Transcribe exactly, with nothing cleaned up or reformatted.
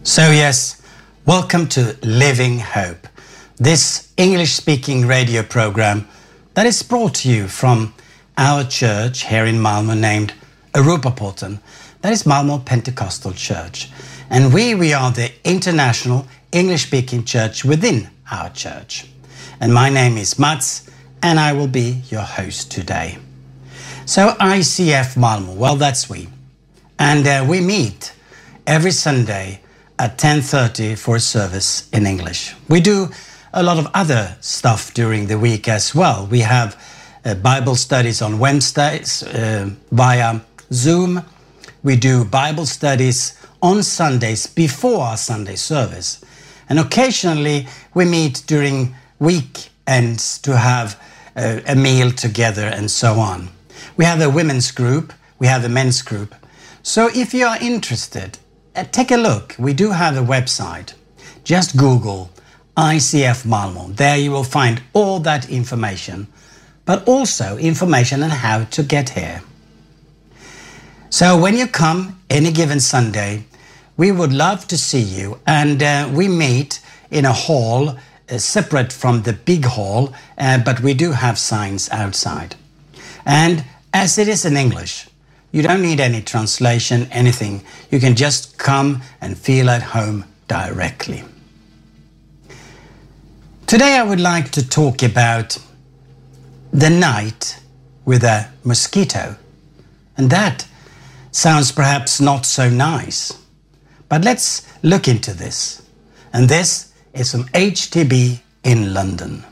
So yes, welcome to Living Hope, this English-speaking radio program that is brought to you from our church here in Malmö named Europaporten, that is Malmö Pentecostal Church. And we, we are the international English-speaking church within our church. And my name is Mats, and I will be your host today. So I C F Malmö, well, that's we. And uh, we meet every Sunday at ten thirty for a service in English. We do a lot of other stuff during the week as well. We have uh, Bible studies on Wednesdays uh, via Zoom. We do Bible studies on Sundays before our Sunday service. And occasionally we meet during weekends to have uh, a meal together and so on. We have a women's group, we have a men's group. So if you are interested, uh, take a look. We do have a website. Just Google I C F Malmö. There you will find all that information, but also information on how to get here. So when you come any given Sunday, we would love to see you, and uh, we meet in a hall uh, separate from the big hall, uh, but we do have signs outside. And as it is in English, you don't need any translation, anything. You can just come and feel at home directly. Today I would like to talk about the night with a mosquito. And that sounds perhaps not so nice. But let's look into this. And this is from H T B in London.